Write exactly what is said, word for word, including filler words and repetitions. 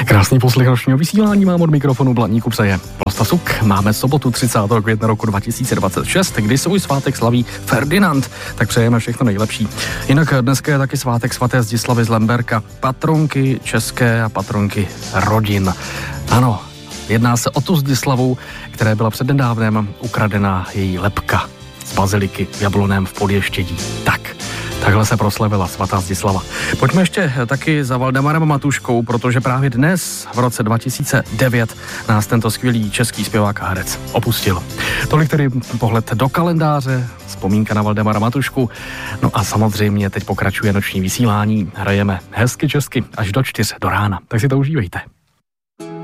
Krásný poslech ročního vysílání mám od mikrofonu Blaníku přeje Vlasta Suk. Máme sobotu třicátého května roku dva tisíce dvacet šest, kdy svůj svátek slaví Ferdinand, tak přejeme všechno nejlepší. Jinak dneska je taky svátek svaté Zdislavy z Lemberka, patronky české a patronky rodin. Ano, jedná se o tu Zdislavu, které byla přednedávnem ukradená její lebka z baziliky v Jablonném v Podještědí. Tak. Takhle se proslavila svatá Zdislava. Pojďme ještě taky za Valdemarem Matuškou, protože právě dnes, v roce dva tisíce devět, nás tento skvělý český zpěvák a herec opustil. Tolik tedy pohled do kalendáře, vzpomínka na Valdemara Matušku. No a samozřejmě teď pokračuje noční vysílání. Hrajeme hezky česky až do čtyř do rána. Tak si to užívejte.